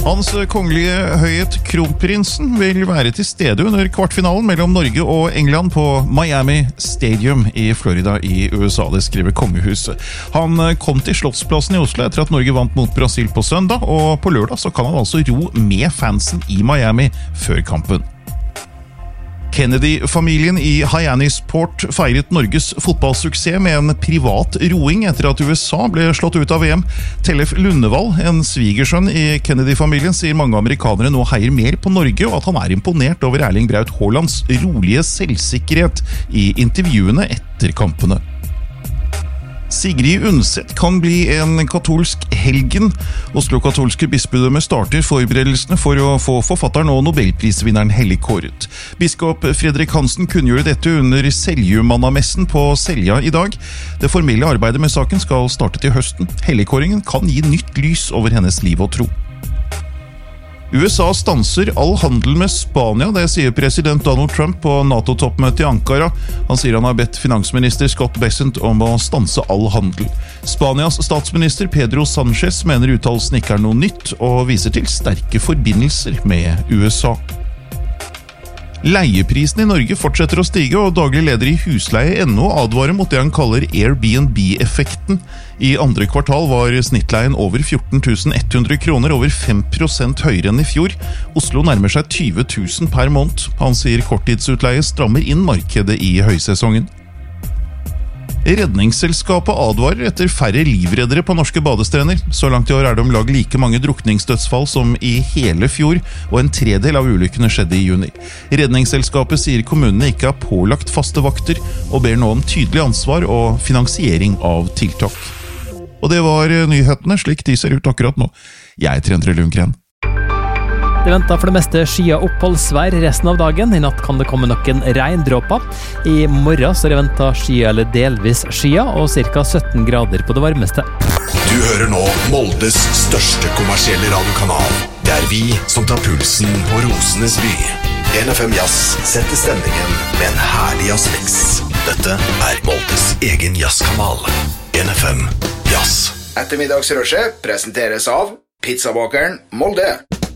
Hans kongelige høyhet kronprinsen vil være til stede under kvartfinalen mellom Norge og England på Miami Stadium i Florida i USA, det skriver kongehuset. Han kom til Slottsplassen i Oslo etter at Norge vant mot Brasil på søndag, og på lørdag så kan han altså ro med fansen i Miami før kampen. Kennedy-familien i Hyannisport feiret Norges fotballsuksess med en privat roing etter at USA ble slått ut av VM. Tellef Lundevall, en svigersønn i Kennedy-familien, sier mange amerikanere nå heier mer på Norge, og at han er imponert over Erling Braut Haalands rolige selvsikkerhet i intervjuene etter kampene. Sigrid Undset kan bli en katolsk helgen. Oslo katolske bispedømme starter forberedelsene for å få forfatteren og Nobelprisvinneren helligkåret. Biskop Fredrik Hansen kunngjorde dette under Seljumannamessen på Selja i dag. Det formelle arbeidet med saken skal starte til høsten. Helligkåringen kan gi nytt lys over hennes liv og tro. USA stanser all handel med Spania, det sier president Donald Trump på NATO-toppmøtet i Ankara. Han sier han har bedt finansminister Scott Bessent om å stanse all handel. Spanias statsminister Pedro Sánchez mener uttalelsen ikke er noe nytt, og viser til sterke forbindelser med USA. Leieprisen i Norge fortsetter å stige, og daglig leder i Husleie.no advarer mot det han kaller Airbnb-effekten. I andre kvartal var snittleien over 14 100 kroner, over 5% høyere enn i fjor. Oslo nærmer seg 20 000 per måned. Han sier korttidsutleie strammer inn markedet i høysesongen. Redningsselskapet advarer etter færre livreddere på norske badestrender. Så langt i år er det om lag like mange drukningsdødsfall som i hele fjor, og en tredel av ulykkene skjedde i juni. Redningsselskapet sier kommunene ikke har pålagt faste vakter, og ber nå om tydelig ansvar og finansiering av tiltak. Og det var nyhetene, slik de ser ut akkurat nå. Jeg heter Endre Lundgren. Det venter for det meste skia oppholdsvær resten av dagen. I natt kan det komme noen regndråper. I morgen så er det ventet skia eller delvis skia, og ca. 17 grader på det varmeste. Du hører nå Moldes største kommersielle radiokanal. Det er vi som tar pulsen på Rosenes by. NFM Jazz setter stemningen med en herlig jazzmix. Dette er Moldes egen jazzkanal. NFM Jazz. Ettermiddagsrushet presenteres av Pizzabakeren Molde.